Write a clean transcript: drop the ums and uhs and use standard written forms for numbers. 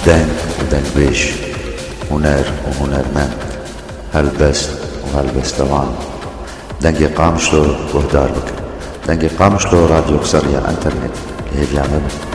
دنگ ودنگبيش، هنر وهنرمند، هلبست وهلبستوان. دنگی قامشلو وهدار بك، دنگی قامشلو راديو قصرية انترنت لهي اليعمل.